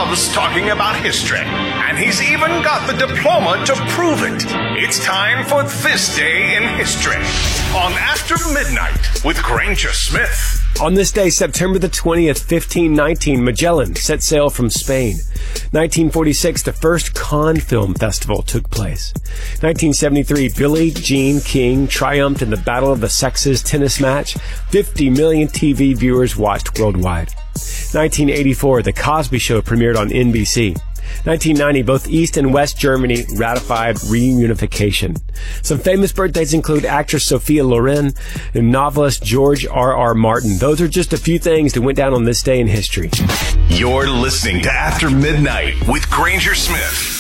loves talking about history, and he's even got the diploma to prove it. It's time for This Day in History on After Midnight with Granger Smith. On this day, September the 20th, 1519, Magellan set sail from Spain. 1946, the first Cannes Film Festival took place. 1973, Billie Jean King triumphed in the Battle of the Sexes tennis match. 50 million TV viewers watched worldwide. 1984, The Cosby Show premiered on NBC. 1990, both East and West Germany ratified reunification. Some famous birthdays include actress Sophia Loren and novelist George R.R. Martin. Those are just a few things that went down on this day in history. You're listening to After Midnight with Granger Smith.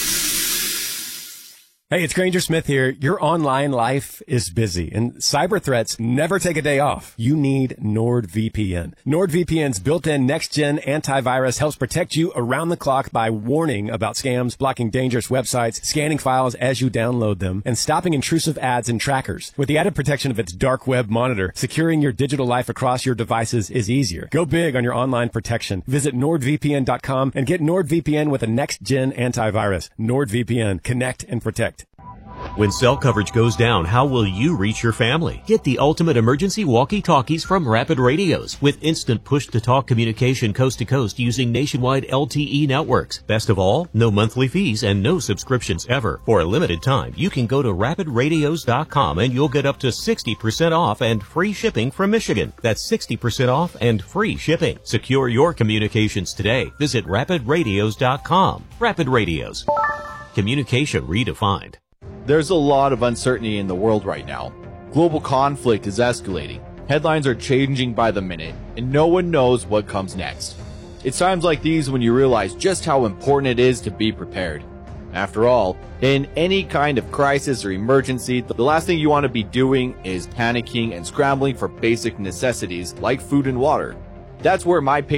Hey, it's Granger Smith here. Your online life is busy, and cyber threats never take a day off. You need NordVPN. NordVPN's built-in next-gen antivirus helps protect you around the clock by warning about scams, blocking dangerous websites, scanning files as you download them, and stopping intrusive ads and trackers. With the added protection of its dark web monitor, securing your digital life across your devices is easier. Go big on your online protection. Visit NordVPN.com and get NordVPN with a next-gen antivirus. NordVPN. Connect and protect. When cell coverage goes down, how will you reach your family? Get the ultimate emergency walkie-talkies from Rapid Radios with instant push-to-talk communication coast to coast using nationwide LTE networks. Best of all, no monthly fees and no subscriptions ever. For a limited time, you can go to rapidradios.com and you'll get up to 60% off and free shipping from Michigan. That's 60% off and free shipping. Secure your communications today. Visit rapidradios.com. Rapid Radios. Communication redefined. There's a lot of uncertainty in the world right now. Global conflict is escalating. Headlines are changing by the minute, and no one knows what comes next. It's times like these when you realize just how important it is to be prepared. After all, in any kind of crisis or emergency, the last thing you want to be doing is panicking and scrambling for basic necessities like food and water. That's where My